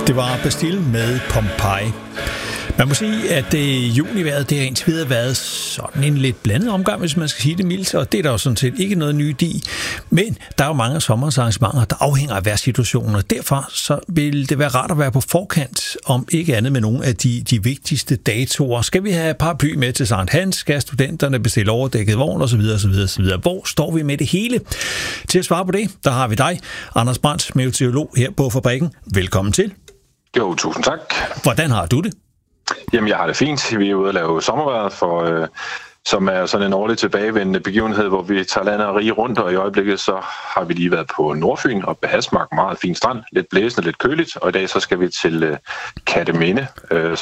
Det var Bastille med Pompeii. Man må sige, at junivejret det har indtil videre været sådan en lidt blandet omgang, hvis man skal sige det mildt, og det er der jo sådan set ikke noget nyt i. Men der er jo mange sommerarrangementer, der afhænger af vejrsituationen, og derfor så vil det være rart at være på forkant, om ikke andet med nogle af de vigtigste datoer. Skal vi have paraply med til Sankt Hans? Skal studenterne bestille overdækket vogn osv. osv. Hvor står vi med det hele? Til at svare på det, der har vi dig, Anders Brandt, meteorolog her på Fabrikken. Velkommen til. Jo, tusind tak. Hvordan har du det? Jamen, jeg har det fint. Vi er ude at lave sommervejret, som er sådan en årligt tilbagevendende begivenhed, hvor vi tager landet og rige rundt, og i øjeblikket så har vi lige været på Nordfyn og på Hasmark, meget fin strand, lidt blæsende, lidt køligt, og i dag så skal vi til Kerteminde, som